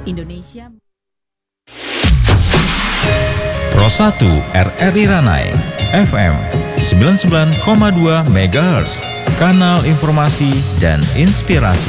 Indonesia. Pro 1 RRI Ranai FM 99,2 MHz, kanal informasi dan inspirasi.